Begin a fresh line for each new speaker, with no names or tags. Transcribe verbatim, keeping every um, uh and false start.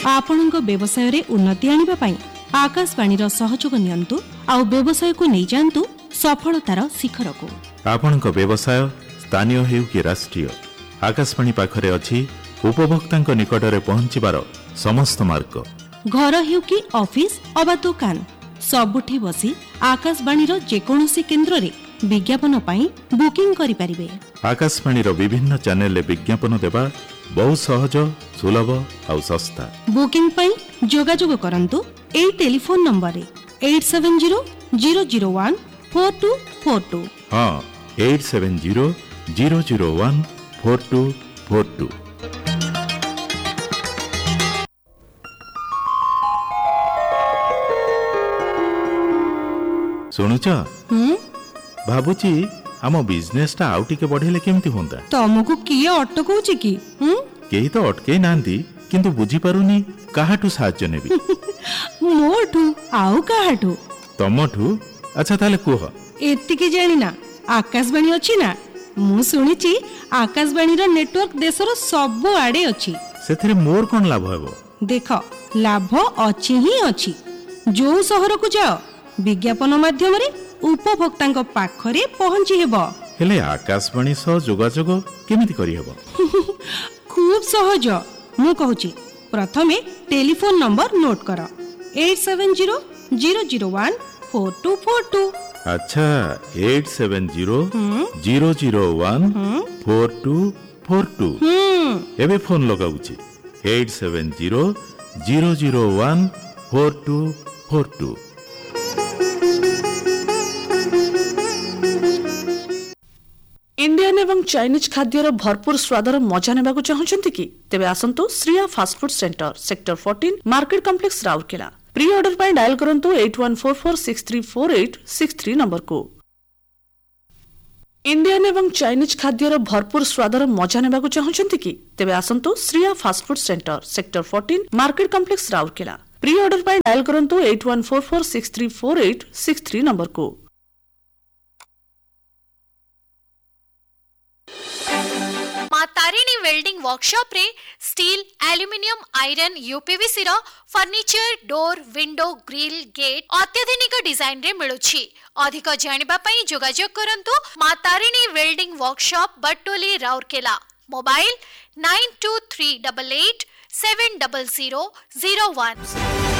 ଆପଣଙ୍କ ବ୍ୟବସାୟରେ ଉନ୍ନତି ଆଣିବା ପାଇଁ ଆକାଶବାଣୀର ସହଯୋଗ ନିଅନ୍ତୁ ଆଉ ବ୍ୟବସାୟକୁ ନେଇ ଯାଆନ୍ତୁ ସଫଳତାର ଶିଖରକୁ।
ଆପଣଙ୍କ ବ୍ୟବସାୟ ସ୍ଥାନୀୟ ହେଉ କି ରାଷ୍ଟ୍ରୀୟ, ଆକାଶବାଣୀ ପାଖରେ ଅଛି ଉପଭୋକ୍ତାଙ୍କ ନିକଟରେ ପହଞ୍ଚିବାର ସମସ୍ତ ମାର୍ଗ।
ଘର ହେଉ କି ଅଫିସ ଅବା ଦୋକାନ, ସବୁଠି ବସି ଆକାଶବାଣୀର ଯେକୌଣସି କେନ୍ଦ୍ରରେ ବିଜ୍ଞାପନ ପାଇଁ ବୁକିଂ କରିପାରିବେ।
ଆକାଶବାଣୀର ବିଭିନ୍ନ ଚ୍ୟାନେଲରେ ବିଜ୍ଞାପନ ଦେବା ବହୁ ସହଜ, ସୁଲଭ ଆଉ ଶସ୍ତା।
ବୁକିଂ ପାଇଁ ଯୋଗାଯୋଗ କରନ୍ତୁ ଏହି ଟେଲିଫୋନ ନମ୍ବରରେ eight seven zero zero zero one four two four two.
ହଁ, eight seven zero zero zero one four two four two. ଶୁଣୁଛ, ଭାବୁଛି ଆମ ବିଜନେସ ଟା ଆଉ ଟିକେ ବଢେଇଲେ କେମିତି ହୁଅନ୍ତା।
ତମକୁ କିଏ ଅଟକଉଛି କି?
କେହି ତ ଅଟକେଇ ନାହାନ୍ତି, କିନ୍ତୁ ବୁଝିପାରୁନି କାହାଠୁ ସାହାଯ୍ୟ ନେବି।
ମୋଠୁ ଆଉ କାହାଠୁ?
ତମଠୁ? ଆଚ୍ଛା ତାହେଲେ କୁହ।
ଏତିକି ଜାଣିନା ଆକାଶବାଣୀ ଅଛି ନା? ମୁଁ ଶୁଣିଛି ଆକାଶବାଣୀର ନେଟୱାର୍କ ଦେଶର ସବୁ ଆଡେ ଅଛି।
ସେଥିରେ ମୋର କଣ ଲାଭ ହେବ?
ଦେଖ, ଲାଭ ଅଛି ହିଁ ଅଛି। ଯୋଉ ସହରକୁ ଯାଅ ବିଜ୍ଞାପନ ମାଧ୍ୟମରେ ଉପଭୋକ୍ତାଙ୍କ ପାଖରେ ପହଞ୍ଚି ହେବ।
ହେଲେ ଆକାଶବାଣୀ ସହ ଯୋଗାଯୋଗ କେମିତି କରିହେବ?
ଖୁବ ସହଜ, ମୁଁ କହୁଛି। ପ୍ରଥମେ ଟେଲିଫୋନ ନମ୍ବର ନୋଟ କର, eight seven zero zero zero one four two four two.
ଆଚ୍ଛା, eight seven zero zero zero one four two four two. ଏବେ ଫୋନ ଲଗାଉଛି, eight seven zero zero zero one four two four two.
Indian ଏବଂ Chinese ଖାଦ୍ୟର ଭରପୁର ସ୍ୱାଦର ମଜା ନେବାକୁ ଚାହୁଁଛନ୍ତି କି? ତେବେ ଆସନ୍ତୁ Shriya fast food centre, sector fourteen, market complex, Rourkela. Pre order ପାଇଁ ଡାଏଲ କରନ୍ତୁ eight one four four six three four eight six three ନମ୍ବରକୁ। ଇଣ୍ଡିଆନ୍ ଏବଂ ଚାଇନିଜ୍ ଖାଦ୍ୟର ଭରପୁର ସ୍ୱାଦର ମଜା ନେବାକୁ ଚାହୁଁଛନ୍ତି କି? ତେବେ ଆସନ୍ତୁ Shriya fast food centre, sector fourteen, market complex, Rourkela. Pre order ପାଇଁ ଡାଏଲ କରନ୍ତୁ eight one four four six three four eight six three ନମ୍ବରକୁ।
मां तारिणी वेल्डिंग वर्कशॉप रे स्टील, एल्युमिनियम, आयरन, यूपीवीसी रो furniture, door, window, grill, gate अत्याधुनिक डिजाइन रे मिलुछि। अधिक जानिबा पई जोगाजोग करंतु मां Tarini welding workshop, बट्टोली, Rourkela. Mobile nine to three eight eight seven zero zero zero one.